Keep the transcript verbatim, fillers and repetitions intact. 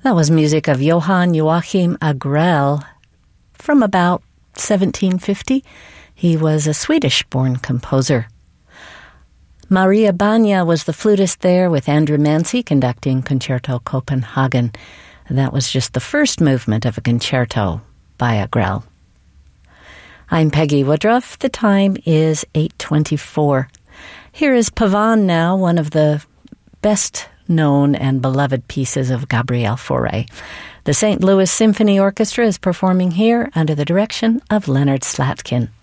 That was music of Johann Joachim Agrell from about seventeen fifty. He was a Swedish-born composer. Maria Banya was the flutist there, with Andrew Mancy conducting Concerto Copenhagen. That was just the first movement of a concerto by Agrell. I'm Peggy Woodruff. The time is eight twenty-four. Here is Pavan now, one of the best-known and beloved pieces of Gabriel Fauré. The Saint Louis Symphony Orchestra is performing here under the direction of Leonard Slatkin.